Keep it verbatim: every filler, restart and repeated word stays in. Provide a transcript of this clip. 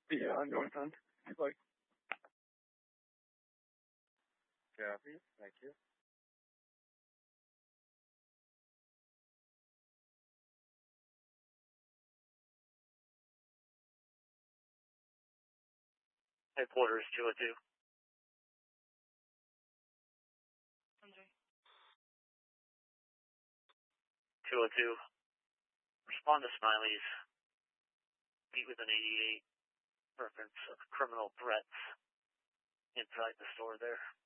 Yeah, north end. Like, copy. Thank you. Headquarters two oh two. two oh two. Respond to Smiley's. Meet with an eighty-eight. Reference of criminal threats inside the store there.